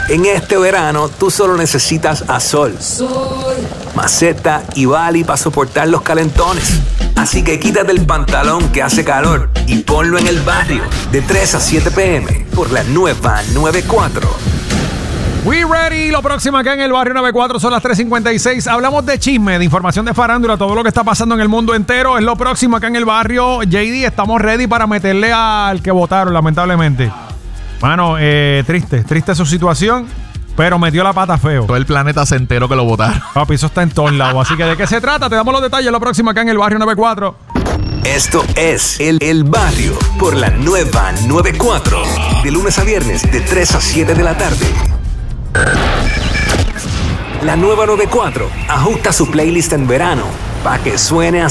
En este verano, tú solo necesitas a Sol, Maceta y Bali para soportar los calentones. Así que quítate el pantalón que hace calor y ponlo en el barrio de 3 a 7 p.m. por la nueva 94. We ready. Lo próximo acá en el barrio 94 son las 3:56. Hablamos de chisme, de información de farándula, todo lo que está pasando en el mundo entero. Es lo próximo acá en el barrio. JD, estamos ready para meterle al que votaron, lamentablemente. Mano, triste su situación, pero metió la pata feo. Todo el planeta se enteró que lo votaron. Papi, eso está en todos lados. Así que, ¿de qué se trata? Te damos los detalles lo próximo acá en el barrio 94. Esto es El Barrio por la nueva 94. De lunes a viernes de 3 a 7 de la tarde. La nueva 94 ajusta su playlist en verano para que suene así.